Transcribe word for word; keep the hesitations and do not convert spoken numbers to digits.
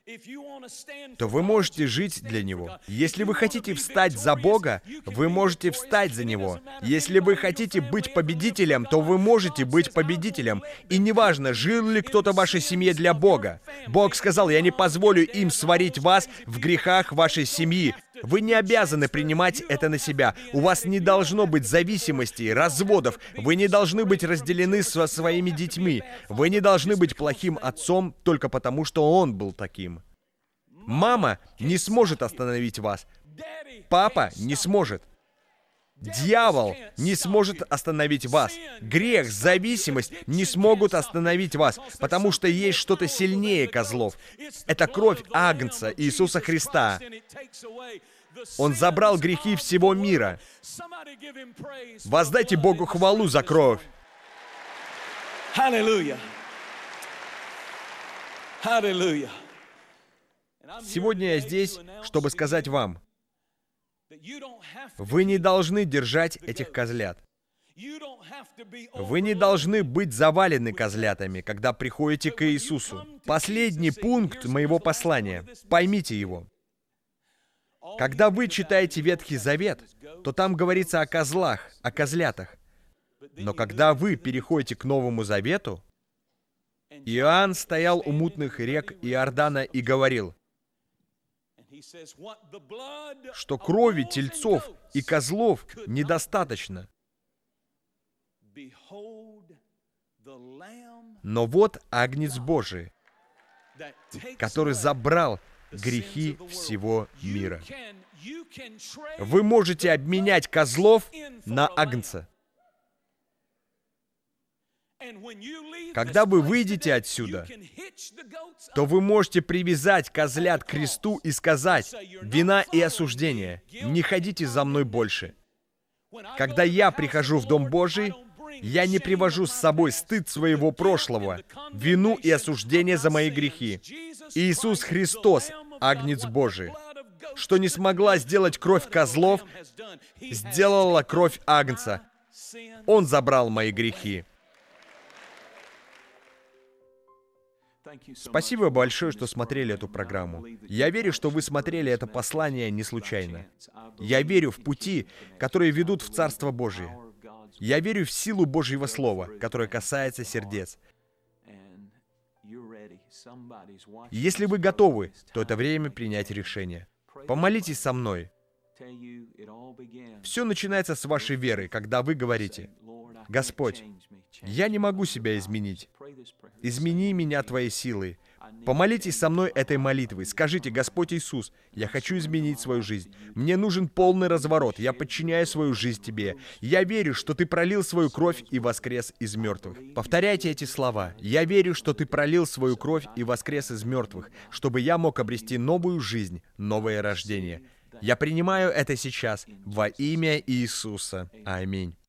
то вы можете жить для Него. Если вы хотите встать за Бога, вы можете встать за Него. Если вы хотите быть победителем, то вы можете быть победителем. И неважно, жил ли кто-то в вашей семье для Бога. Бог сказал: «Я не позволю им сварить вас в грехах вашей семьи». Вы не обязаны принимать это на себя. У вас не должно быть зависимостей, разводов. Вы не должны быть разделены со своими детьми. Вы не должны быть плохим отцом только потому, что он был таким. Мама не сможет остановить вас. Папа не сможет. Дьявол не сможет остановить вас. Грех, зависимость не смогут остановить вас, потому что есть что-то сильнее козлов. Это кровь Агнца Иисуса Христа. Он забрал грехи всего мира. Воздайте Богу хвалу за кровь. Аллилуйя! Аллилуйя! Сегодня я здесь, чтобы сказать вам, вы не должны держать этих козлят. Вы не должны быть завалены козлятами, когда приходите к Иисусу. Последний пункт моего послания. Поймите его. Когда вы читаете Ветхий Завет, то там говорится о козлах, о козлятах. Но когда вы переходите к Новому Завету, Иоанн стоял у мутных рек Иордана и говорил, что крови тельцов и козлов недостаточно. Но вот Агнец Божий, который забрал грехи всего мира. Вы можете обменять козлов на Агнца. Когда вы выйдете отсюда, то вы можете привязать козлят к кресту и сказать: «Вина и осуждение, не ходите за мной больше». Когда я прихожу в Дом Божий, я не привожу с собой стыд своего прошлого, вину и осуждение за мои грехи. Иисус Христос, Агнец Божий, что не смогла сделать кровь козлов, сделала кровь Агнца. Он забрал мои грехи. Спасибо большое, что смотрели эту программу. Я верю, что вы смотрели это послание не случайно. Я верю в пути, которые ведут в Царство Божие. Я верю в силу Божьего Слова, которое касается сердец. Если вы готовы, то это время принять решение. Помолитесь со мной. Все начинается с вашей веры, когда вы говорите: «Господь, я не могу себя изменить. Измени меня Твоей силой». Помолитесь со мной этой молитвой. Скажите: «Господь Иисус, я хочу изменить свою жизнь. Мне нужен полный разворот. Я подчиняю свою жизнь Тебе. Я верю, что Ты пролил свою кровь и воскрес из мертвых». Повторяйте эти слова. «Я верю, что Ты пролил свою кровь и воскрес из мертвых, чтобы я мог обрести новую жизнь, новое рождение. Я принимаю это сейчас во имя Иисуса. Аминь».